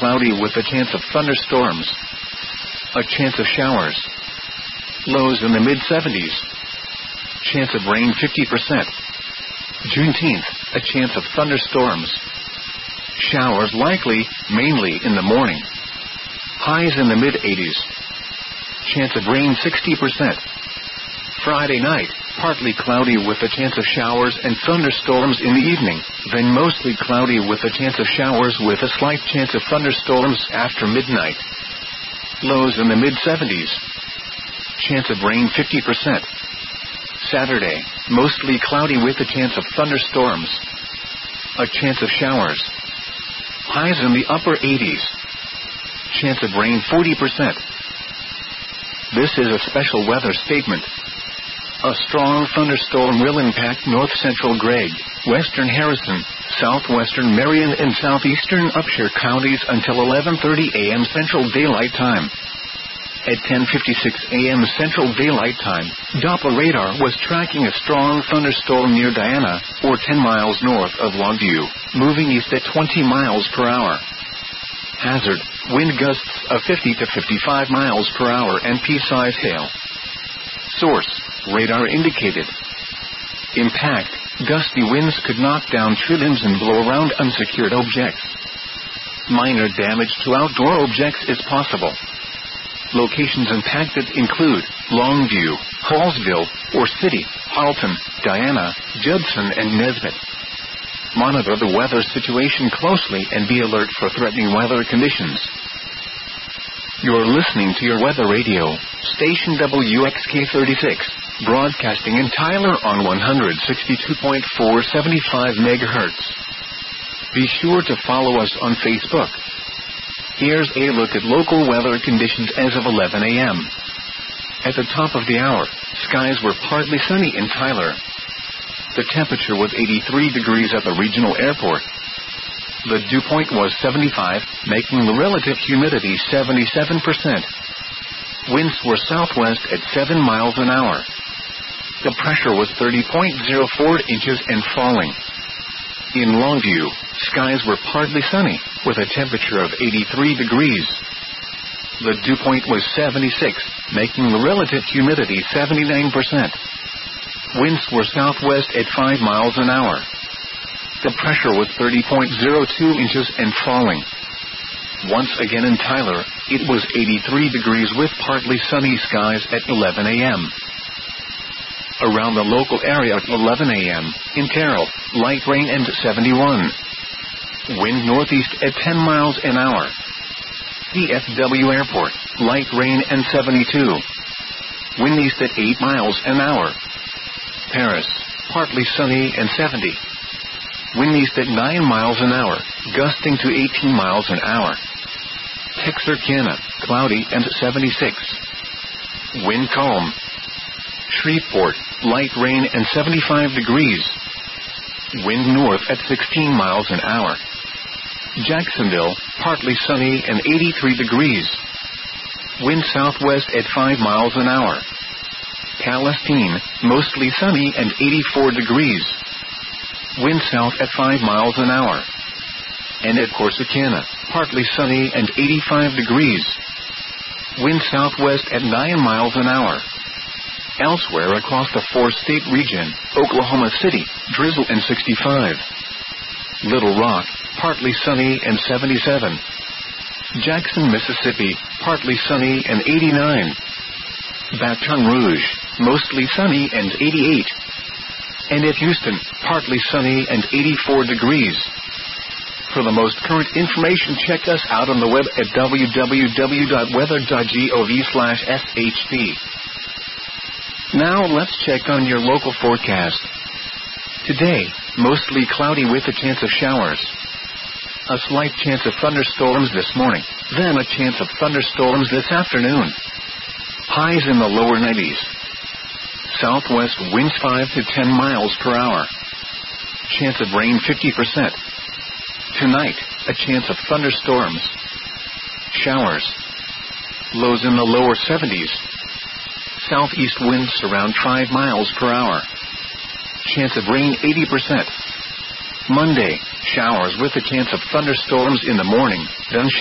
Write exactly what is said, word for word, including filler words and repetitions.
cloudy with a chance of thunderstorms. A chance of showers. Lows in the mid seventies. Chance of rain fifty percent. Juneteenth, a chance of thunderstorms. Showers likely, mainly in the morning. Highs in the mid eighties. Chance of rain sixty percent. Friday night, partly cloudy with a chance of showers and thunderstorms in the evening, then mostly cloudy with a chance of showers with a slight chance of thunderstorms after midnight. Lows in the mid seventies. Chance of rain fifty percent. Saturday, mostly cloudy with a chance of thunderstorms. A chance of showers. Highs in the upper eighties. Chance of rain forty percent. This is a special weather statement. A strong thunderstorm will impact north-central Gregg, western Harrison, southwestern Marion and southeastern Upshur counties until eleven thirty a m Central Daylight Time. At ten fifty-six a m Central Daylight Time, Doppler radar was tracking a strong thunderstorm near Diana, or ten miles north of Longview, moving east at twenty miles per hour. Hazard, wind gusts of fifty to fifty-five miles per hour and pea-size hail. Source, radar indicated. Impact, gusty winds could knock down tree limbs and blow around unsecured objects. Minor damage to outdoor objects is possible. Locations impacted include Longview, Hallsville, or City, Halton, Diana, Judson, and Nesbitt. Monitor the weather situation closely and be alert for threatening weather conditions. You're listening to your weather radio, station W X K thirty-six, broadcasting in Tyler on one sixty-two point four seventy-five megahertz. Be sure to follow us on Facebook. Here's a look at local weather conditions as of eleven a m At the top of the hour, skies were partly sunny in Tyler. The temperature was eighty-three degrees at the regional airport. The dew point was seventy-five, making the relative humidity seventy-seven percent. Winds were southwest at seven miles an hour. The pressure was thirty point zero four inches and falling. In Longview, skies were partly sunny, with a temperature of eighty-three degrees. The dew point was seventy-six, making the relative humidity seventy-nine percent. Winds were southwest at five miles an hour. The pressure was thirty point zero two inches and falling. Once again in Tyler, it was eighty-three degrees with partly sunny skies at eleven a m Around the local area at eleven a m, in Carroll, light rain and seventy-one. Wind northeast at ten miles an hour. D F W Airport, light rain and seventy-two. Wind east at eight miles an hour. Paris, partly sunny and seventy. Wind east at nine miles an hour, gusting to eighteen miles an hour. Texarkana, cloudy and seventy-six. Wind calm. Shreveport, light rain and seventy-five degrees. Wind north at sixteen miles an hour. Jacksonville, partly sunny and eighty-three degrees. Wind southwest at five miles an hour. Palestine, mostly sunny and eighty-four degrees. Wind south at five miles an hour. And at Corsicana, partly sunny and eighty-five degrees. Wind southwest at nine miles an hour. Elsewhere across the four-state region, Oklahoma City, drizzle and sixty-five. Little Rock, partly sunny and seventy-seven. Jackson, Mississippi, partly sunny and eighty-nine. Baton Rouge, mostly sunny and eighty-eight. And at Houston, partly sunny and eighty-four degrees. For the most current information, check us out on the web at w w w dot weather dot gov slash s h d. Now let's check on your local forecast. Today, mostly cloudy with a chance of showers. A slight chance of thunderstorms this morning, then a chance of thunderstorms this afternoon. Highs in the lower nineties. Southwest winds five to ten miles per hour. Chance of rain fifty percent. Tonight, a chance of thunderstorms. Showers. Lows in the lower seventies. Southeast winds around five miles per hour. Chance of rain eighty percent. Monday, showers with a chance of thunderstorms in the morning, then